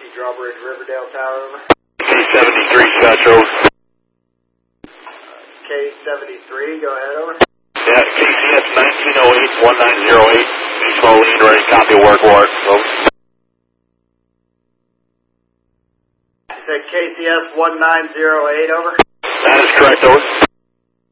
Drawbridge Riverdale Tower, over. K73 Scotch Road. K73, go ahead, over. Yeah, KCS 1908-1908. Baseball lead ready, copy work order. Over. You said KCS 1908, over. That is correct, over.